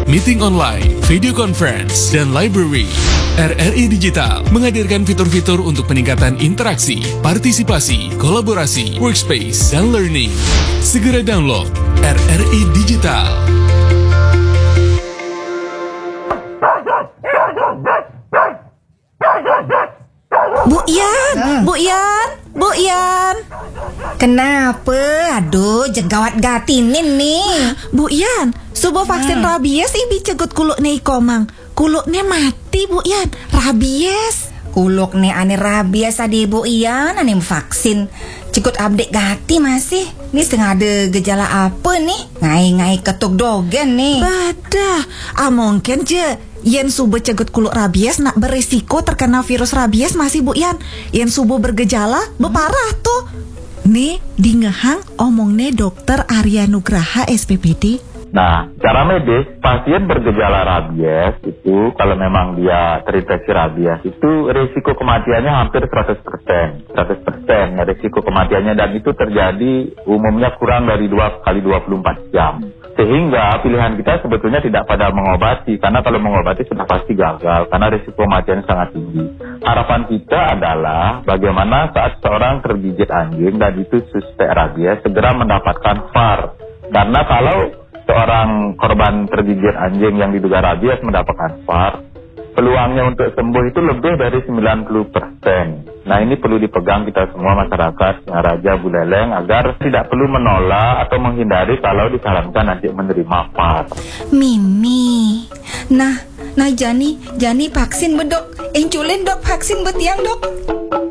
meeting online, video conference, dan library. RRI Digital menghadirkan fitur-fitur untuk peningkatan interaksi, partisipasi, kolaborasi, workspace, dan learning. Segera download RRI Digital. Bu Yan. Kenapa? Aduh, jegawat gatinin nih. Bu Yan, subuh vaksin rabies ibi cegut kuluk nih komang. Kuluknya mati Bu Yan, rabies. Kuluk nih ane rabies adi Bu Yan, ane vaksin. Cikut update gati masih. Nih setengah ada gejala apa nih? Ngai-ngai ketuk dogen nih. Badah, mungkin je Yen subuh cegut kuluk rabies nak berisiko terkena virus rabies masih Bu Yan. Yen subuh bergejala, beparah tuh. Nih, di ngehang omongnya dokter Arya Nugraha SPPD. Nah, secara medis, pasien bergejala rabies itu kalau memang dia terinfeksi rabies itu risiko kematiannya hampir 100%. 100% risiko kematiannya, dan itu terjadi umumnya kurang dari 2 kali 24 jam. Sehingga pilihan kita sebetulnya tidak pada mengobati, karena kalau mengobati sudah pasti gagal, karena risiko kematian sangat tinggi. Harapan kita adalah bagaimana saat seorang tergigit anjing dan itu suspek rabies, segera mendapatkan VAR. Karena kalau seorang korban tergigit anjing yang diduga rabies mendapatkan VAR, peluangnya untuk sembuh itu lebih dari 90%. Nah, ini perlu dipegang kita semua masyarakat Singaraja Buleleng agar tidak perlu menolak atau menghindari kalau disarankan nanti menerima VAR. Mimi. Nah Jani vaksin bedok. Inculin dok vaksin betiang dok.